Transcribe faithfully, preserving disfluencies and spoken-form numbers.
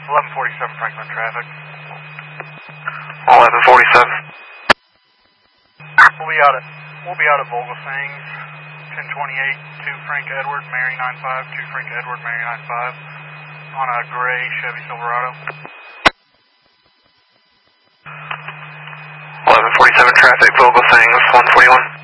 eleven forty-seven Franklin traffic. eleven forty-seven. We'll be out at we'll be out at Vogelsang's, ten twenty-eight, two Frank Edward, Mary nine five, two Frank Edward, Mary nine five, on a gray Chevy Silverado. eleven forty-seven traffic, Vogelsang's, one forty-one.